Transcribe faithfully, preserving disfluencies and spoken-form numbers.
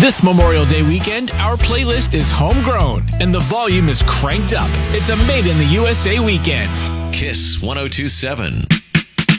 This Memorial Day weekend, our playlist is homegrown and the volume is cranked up. It's a Made in the U S A weekend. Kiss one oh two point seven.